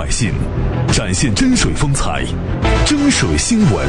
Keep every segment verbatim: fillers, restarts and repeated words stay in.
百姓，展现真水风采，真水新闻。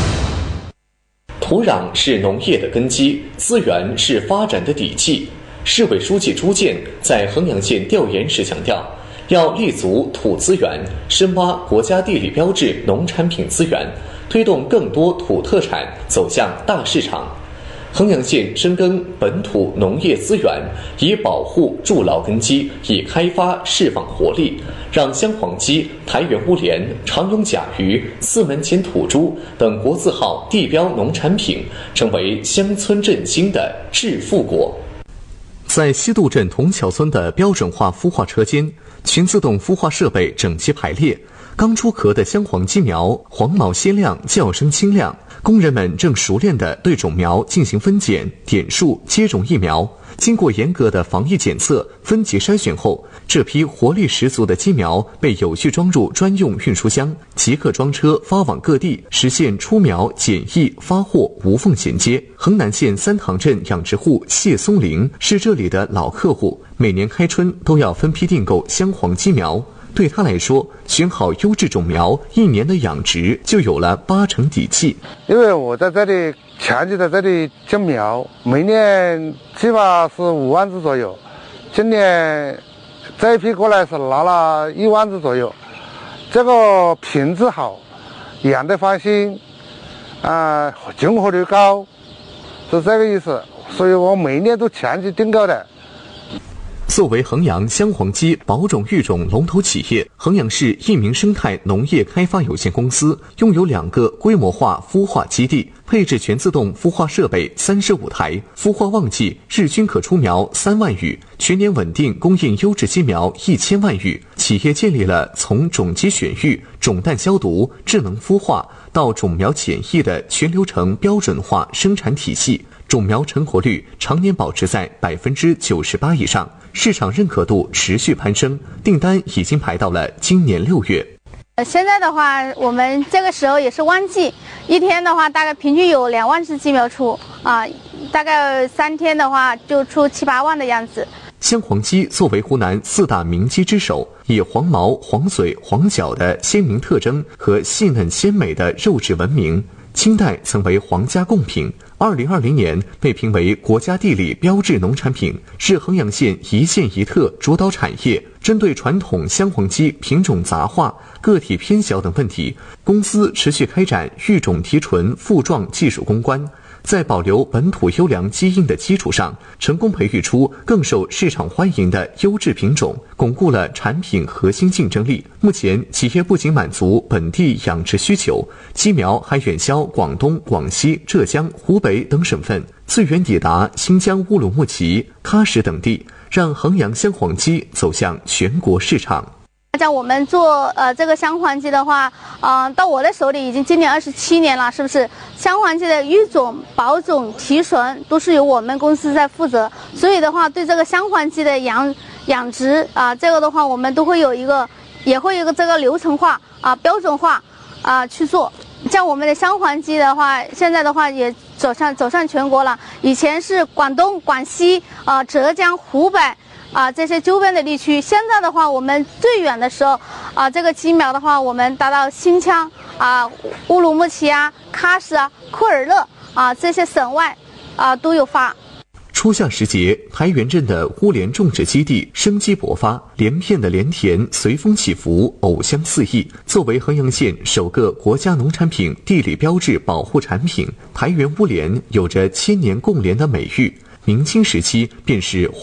土壤是农业的根基，资源是发展的底气。市委书记朱建在衡阳县调研时强调，要立足土资源，深挖国家地理标志农产品资源，推动更多土特产走向大市场。衡阳县深耕本土农业资源，以保护筑牢根基，以开发释放活力，让香黄鸡、台原乌莲、长荣甲鱼、四门前土猪等国字号地标农产品成为乡村振兴的致富国。 在西渡镇桐桥村的标准化孵化车间，全自动孵化设备整齐排列，刚出壳的香黄鸡苗黄毛鲜亮，叫声清亮。工人们正熟练地对种苗进行分拣、点数、接种疫苗。经过严格的防疫检测、分级筛选后，这批活力十足的鸡苗被有序装入专用运输箱，即刻装车发往各地，实现出苗、检疫、发货无缝衔接。衡南县三塘镇养殖户谢松林是这里的老客户，每年开春都要分批订购香黄鸡苗。对他来说，选好优质种苗，一年的养殖就有了八成底气。 因为我在这里长期在这里种苗，每年起码是五万只左右，今年这一批过来是拿了一万只左右，这个品质好，养得放心，啊、呃，净活率高，是这个意思。所以我每年都长期订购的。 作为衡阳香黄鸡保种育种龙头企业，衡阳市益民生态农业开发有限公司拥有两个规模化孵化基地，配置全自动孵化设备三十五台，孵化旺季日均可出苗三万余，全年稳定供应优质鸡苗一千万余。企业建立了从种鸡选育、种蛋消毒、智能孵化到种苗检疫的全流程标准化生产体系，种苗成活率常年保持在百分之九十八以上。市场认可度持续攀升，订单已经排到了今年六月。 现在的话，我们这个时候也是旺季，一天的话大概平均有两万只鸡苗出啊，大概三天的话就出七八万的样子。 香黄鸡作为湖南四大名鸡之首，以黄毛、黄嘴、黄脚的鲜明特征和细嫩鲜美的肉质闻名。清代曾为皇家贡品，二零二零年被评为国家地理标志农产品，是衡阳县一县一特主导产业。针对传统香黄鸡品种杂化、个体偏小等问题，公司持续开展育种提纯复壮技术攻关，在保留本土优良基因的基础上，成功培育出更受市场欢迎的优质品种，巩固了产品核心竞争力。目前，企业不仅满足本地养殖需求，鸡苗还远销广东、广西、浙江、湖北等省份，最远抵达新疆乌鲁木齐、喀什等地，让衡阳香黄鸡走向全国市场。 像我们做呃这个香黄鸡的话，嗯、呃，到我的手里已经今年二十七年了，是不是？香黄鸡的育种、保种、提纯都是由我们公司在负责，所以的话，对这个香黄鸡的养养殖啊、呃，这个的话，我们都会有一个，也会有一个这个流程化啊、呃、标准化啊、呃、去做。像我们的香黄鸡的话，现在的话也走上走上全国了。以前是广东、广西啊、呃、浙江、湖北。啊，这些周边的地区，现在的话，我们最远的时候，啊，这个鸡苗的话，我们达到新疆啊、乌鲁木齐啊、喀什啊、库尔勒啊这些省外啊都有发。 初夏时节，台原镇的乌莲种植基地生机勃发，连片的莲田随风起伏，藕香四溢。作为衡阳县首个国家农产品地理标志保护产品，台原乌莲有着千年共莲的美誉。明清时期便是